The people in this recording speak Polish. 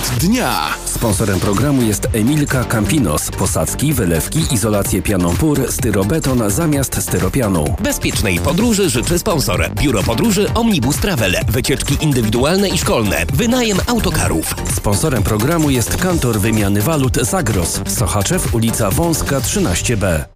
dnia. Sponsorem programu jest Emilka Campinos. Posadzki, wylewki, izolację pianą PUR, styrobeton zamiast styropianu. Bezpiecznej podróży życzy sponsor. Biuro Podróży Omnibus Travel. Wycieczki indywidualne i szkolne. Wynajem autokarów. Sponsorem programu jest Kantor Wymiany Walut Zagros. Sochaczew, ulica Wąska 13B.